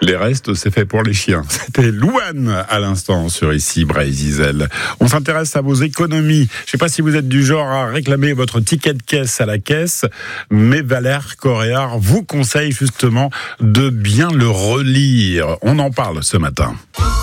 Les restes, c'est fait pour les chiens. C'était Louane à l'instant sur Ici Bray-Zizel. On s'intéresse à vos économies. Je ne sais pas si vous êtes du genre à réclamer votre ticket de caisse à la caisse, mais Valère Coréard vous conseille justement de bien le relire. On en parle ce matin.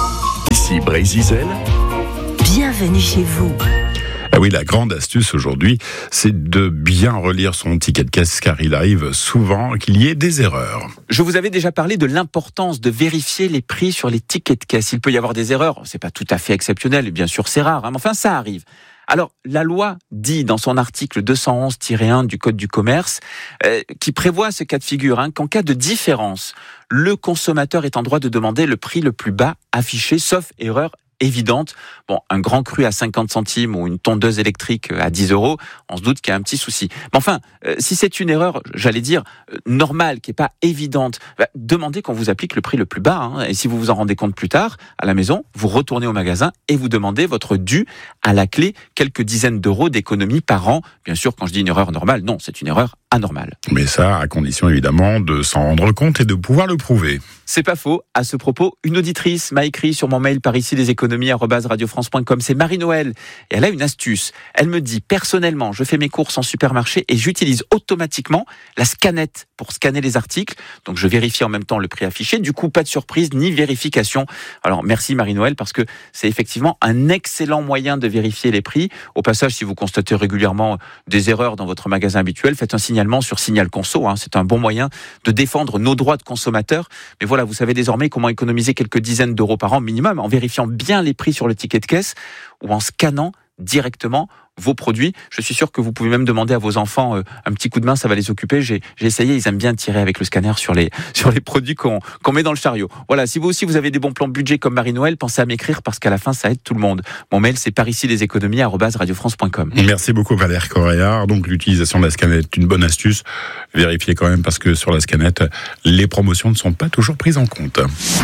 Ici Bray-Zizel. Bienvenue chez vous. Ah oui, la grande astuce aujourd'hui, c'est de bien relire son ticket de caisse, car il arrive souvent qu'il y ait des erreurs. Je vous avais déjà parlé de l'importance de vérifier les prix sur les tickets de caisse. Il peut y avoir des erreurs, c'est pas tout à fait exceptionnel, et bien sûr c'est rare, mais enfin ça arrive. Alors, la loi dit dans son article 211-1 du Code du commerce, qui prévoit ce cas de figure, qu'en cas de différence, le consommateur est en droit de demander le prix le plus bas affiché, sauf erreur évidente. Bon, un grand cru à 50 centimes ou une tondeuse électrique à 10 €, on se doute qu'il y a un petit souci. Mais enfin, si c'est une erreur, j'allais dire, normale, qui n'est pas évidente, demandez qu'on vous applique le prix le plus bas. Et si vous vous en rendez compte plus tard, à la maison, vous retournez au magasin et vous demandez votre dû à la clé, quelques dizaines d'euros d'économie par an. Bien sûr, quand je dis une erreur normale, non, c'est une erreur anormale. Mais ça, à condition évidemment de s'en rendre compte et de pouvoir le prouver. C'est pas faux. À ce propos, une auditrice m'a écrit sur mon mail par ici leséconomies@radiofrance.com. C'est Marie-Noël. Et elle a une astuce. Elle me dit, personnellement, je fais mes courses en supermarché et j'utilise automatiquement la scanette pour scanner les articles. Donc je vérifie en même temps le prix affiché. Du coup, pas de surprise ni vérification. Alors merci Marie-Noël, parce que c'est effectivement un excellent moyen de vérifier les prix. Au passage, si vous constatez régulièrement des erreurs dans votre magasin habituel, faites un signalement sur Signal Conso. C'est un bon moyen de défendre nos droits de consommateurs. Mais voilà, vous savez désormais comment économiser quelques dizaines d'euros par an minimum en vérifiant bien les prix sur le ticket de caisse ou en scannant directement vos produits. Je suis sûr que vous pouvez même demander à vos enfants un petit coup de main, ça va les occuper. J'ai essayé, ils aiment bien tirer avec le scanner sur les produits qu'on met dans le chariot. Voilà, si vous aussi vous avez des bons plans budget comme Marie-Noël, pensez à m'écrire parce qu'à la fin ça aide tout le monde. Mon mail c'est parici-leséconomies@radiofrance.com. Merci beaucoup Valère Coréard. Donc l'utilisation de la scanette est une bonne astuce. Vérifiez quand même parce que sur la scanette, les promotions ne sont pas toujours prises en compte.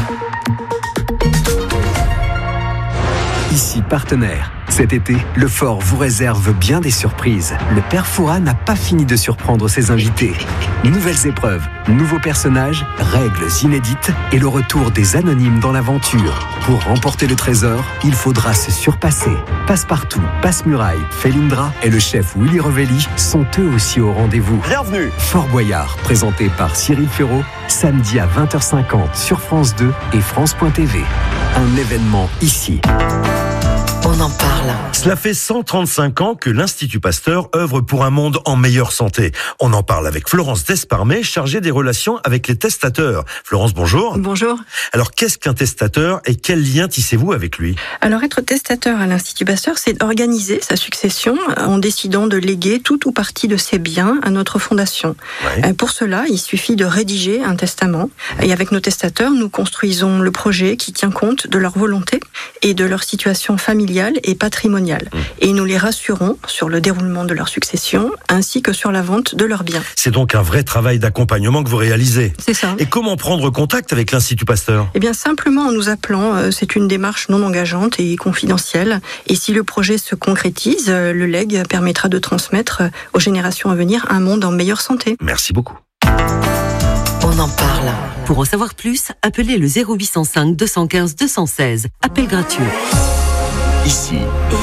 Ici partenaire. Cet été, le Fort vous réserve bien des surprises. Le Père Fouras n'a pas fini de surprendre ses invités. Nouvelles épreuves, nouveaux personnages, règles inédites et le retour des anonymes dans l'aventure. Pour remporter le trésor, il faudra se surpasser. Passepartout, Passe-Muraille, Felindra et le chef Willy Revelli sont eux aussi au rendez-vous. Bienvenue. Fort Boyard, présenté par Cyril Ferraud, samedi à 20h50 sur France 2 et France.tv. Un événement ici. On en parle. Cela fait 135 ans que l'Institut Pasteur œuvre pour un monde en meilleure santé. On en parle avec Florence Desparmet, chargée des relations avec les testateurs. Florence, bonjour. Bonjour. Alors, qu'est-ce qu'un testateur et quel lien tissez-vous avec lui ? Alors, être testateur à l'Institut Pasteur, c'est organiser sa succession en décidant de léguer tout ou partie de ses biens à notre fondation. Ouais. Pour cela, il suffit de rédiger un testament. Et avec nos testateurs, nous construisons le projet qui tient compte de leur volonté et de leur situation familiale et patrimoniale. Et nous les rassurons sur le déroulement de leur succession ainsi que sur la vente de leurs biens. C'est donc un vrai travail d'accompagnement que vous réalisez. C'est ça. Et comment prendre contact avec l'Institut Pasteur ? Eh bien, simplement en nous appelant. C'est une démarche non engageante et confidentielle. Et si le projet se concrétise, le legs permettra de transmettre aux générations à venir un monde en meilleure santé. Merci beaucoup. On en parle. Pour en savoir plus, appelez le 0805 215 216. Appel gratuit. Ici,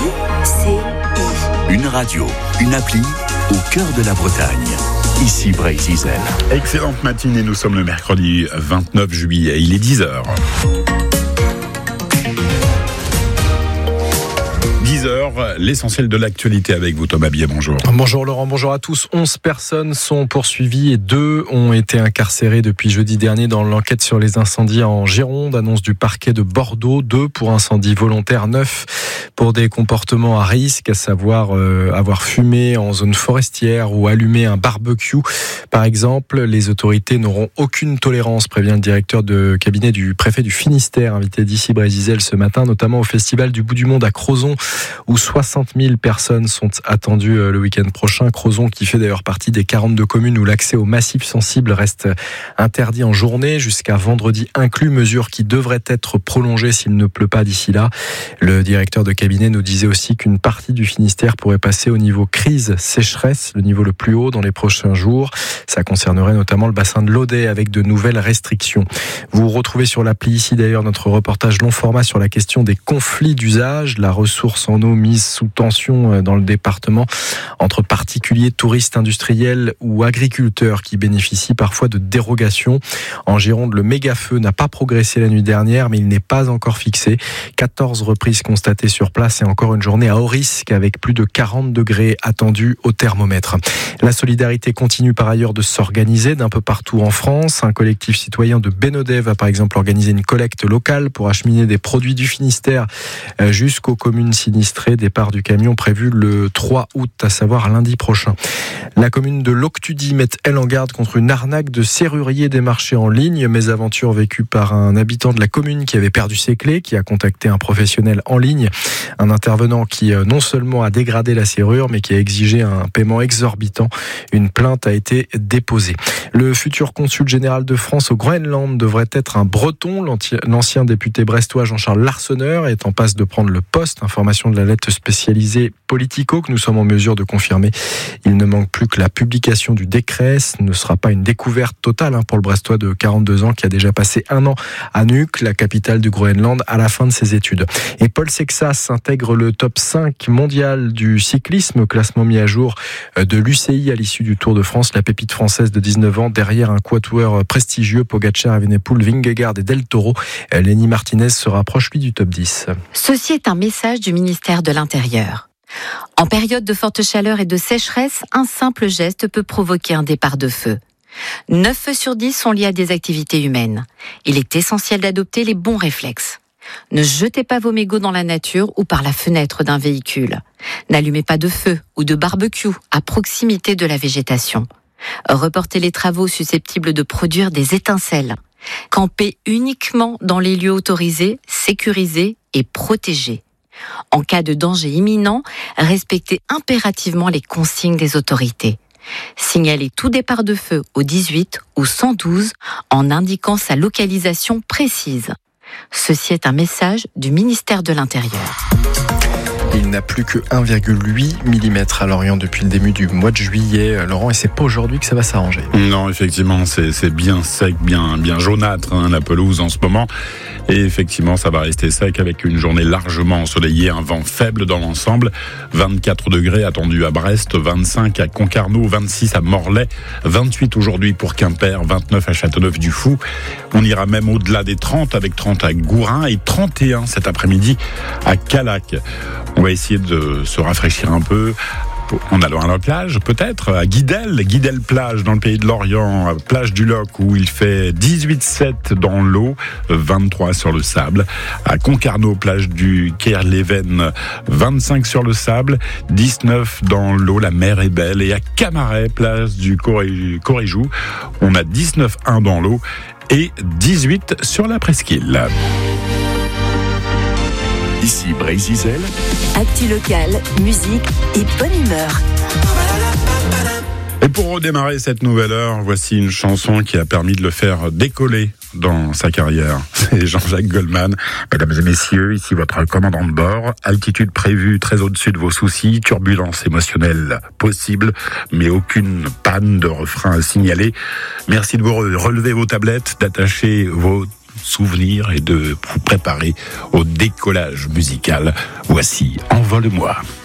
une radio, une appli au cœur de la Bretagne. Ici Bray-Zizel. Excellente matinée, nous sommes le mercredi 29 juillet, il est 10h. 10h, l'essentiel de l'actualité avec vous, Thomas Bier, bonjour. Bonjour Laurent, bonjour à tous. 11 personnes sont poursuivies et 2 ont été incarcérées depuis jeudi dernier dans l'enquête sur les incendies en Gironde, annonce du parquet de Bordeaux. 2 pour incendie volontaire, 9 pour des comportements à risque, à savoir avoir fumé en zone forestière ou allumé un barbecue. Par exemple, les autorités n'auront aucune tolérance, prévient le directeur de cabinet du préfet du Finistère, invité d'Ici Bray-Zizel ce matin, notamment au festival du Bout du Monde à Crozon, où 60 000 personnes sont attendues le week-end prochain. Crozon, qui fait d'ailleurs partie des 42 communes où l'accès aux massifs sensibles reste interdit en journée jusqu'à vendredi inclus, mesure qui devrait être prolongée s'il ne pleut pas d'ici là. Le directeur de cabinet nous disait aussi qu'une partie du Finistère pourrait passer au niveau crise sécheresse, le niveau le plus haut dans les prochains jours. Ça concernerait notamment le bassin de l'Audet avec de nouvelles restrictions. Vous retrouvez sur l'appli ici d'ailleurs notre reportage long format sur la question des conflits d'usage, la ressource en eau mise sous tension dans le département entre particuliers, touristes, industriels ou agriculteurs qui bénéficient parfois de dérogations. En Gironde, le méga-feu n'a pas progressé la nuit dernière, mais il n'est pas encore fixé. 14 reprises constatées sur place et encore une journée à haut risque avec plus de 40 degrés attendus au thermomètre. La solidarité continue par ailleurs de s'organiser d'un peu partout en France. Un collectif citoyen de Bénodet va par exemple organiser une collecte locale pour acheminer des produits du Finistère jusqu'aux communes sinistrées. Départ du camion prévu le 3 août, à savoir lundi prochain. La commune de Loctudie met elle en garde contre une arnaque de serrurier des marchés en ligne. Mésaventure vécue par un habitant de la commune qui avait perdu ses clés, qui a contacté un professionnel en ligne. Un intervenant qui non seulement a dégradé la serrure, mais qui a exigé un paiement exorbitant. Une plainte a été déposée. Le futur consul général de France au Groenland devrait être un Breton. L'ancien député brestois Jean-Charles Larsonneur est en passe de prendre le poste. Information de la lettre spécialisée Politico que nous sommes en mesure de confirmer. Il ne manque plus que la publication du décret. Ce ne sera pas une découverte totale pour le Brestois de 42 ans qui a déjà passé un an à Nuuk, la capitale du Groenland, à la fin de ses études. Et Paul Sexas intègre le top 5 mondial du cyclisme, classement mis à jour de l'UCI à l'issue du Tour de France. La pépite française de 19 ans derrière un quatuor prestigieux, Pogacar, Evenepoel, Vingegaard et Del Toro. Lenny Martinez se rapproche lui du top 10. Ceci est un message du ministère de l'Intérieur. En période de forte chaleur et de sécheresse, un simple geste peut provoquer un départ de feu. 9 feux sur 10 sont liés à des activités humaines. Il est essentiel d'adopter les bons réflexes. Ne jetez pas vos mégots dans la nature ou par la fenêtre d'un véhicule. N'allumez pas de feu ou de barbecue à proximité de la végétation. Reportez les travaux susceptibles de produire des étincelles. Campez uniquement dans les lieux autorisés, sécurisés et protégés. En cas de danger imminent, respectez impérativement les consignes des autorités. Signalez tout départ de feu au 18 ou 112 en indiquant sa localisation précise. Ceci est un message du ministère de l'Intérieur. Il n'a plus que 1,8 mm à Lorient depuis le début du mois de juillet, Laurent, et c'est pas aujourd'hui que ça va s'arranger. Non, effectivement, c'est bien sec, bien jaunâtre, la pelouse en ce moment. Et effectivement, ça va rester sec avec une journée largement ensoleillée, un vent faible dans l'ensemble. 24 degrés attendus à Brest, 25 à Concarneau, 26 à Morlaix, 28 aujourd'hui pour Quimper, 29 à Châteauneuf-du-Fou. On ira même au-delà des 30 avec 30 à Gourin et 31 cet après-midi à Callac. On va essayer de se rafraîchir un peu en allant à la plage, peut-être, à Guidel plage dans le pays de Lorient, plage du Loc où il fait 18,7 dans l'eau, 23 sur le sable. À Concarneau, plage du Caire-Léven, 25 sur le sable, 19 dans l'eau, la mer est belle. Et à Camaret, plage du Coréjou, on a 19,1 dans l'eau et 18 sur la presqu'île. Ici Brézizel. Actu local, musique et bonne humeur. Et pour redémarrer cette nouvelle heure, voici une chanson qui a permis de le faire décoller dans sa carrière. C'est Jean-Jacques Goldman. Mesdames et messieurs, ici votre commandant de bord. Altitude prévue très au-dessus de vos soucis. Turbulence émotionnelle possible, mais aucune panne de refrain à signaler. Merci de vous relever vos tablettes, d'attacher vos souvenirs et de vous préparer au décollage musical. Voici Envole-moi.